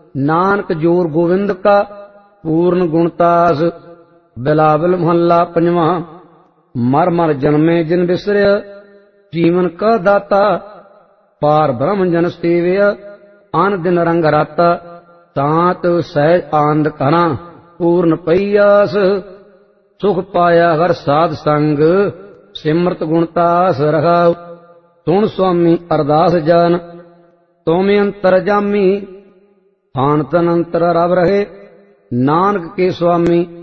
ਨਾਨਕ ਜੋਰ ਗੋਵਿੰਦ ਕਾ ਪੂਰਨ ਗੁਣਤਾਸ। ਬਿਲਾਵਲ ਮਹੱਲਾ ਪੰਜਵਾਂ। ਮਰ ਮਰ ਜਨਮੇ ਜਿਨ ਬਿਸਰਿਆ ਜੀਵਨ ਕਾ ਦਾਤਾ। ਪਾਰ ਬ੍ਰਹਮ ਜਨ ਸੇਵਿਆ ਅਨ ਦਿਨ ਰੰਗ ਰਾਤਾ। ਤਾਂਤ ਸਹਿਜ ਆਨੰਦ ਕਰਾਂ ਪੂਰਨ ਪਈ ਆਸ। ਸੁਖ ਪਾਇਆ ਹਰ ਸਾਧ ਸੰਗ ਸਿਮਰਤ ਗੁਣਤਾਸ ਰਹਾਉ। ਸੁਣ ਸੁਆਮੀ ਅਰਦਾਸ ਜਨ ਤੁਮ ਅੰਤਰ ਜਾਮੀ। ਥਾਨ ਤਨ ਅੰਤਰ ਰਵ ਰਹੇ ਨਾਨਕ ਕੇ ਸੁਆਮੀ।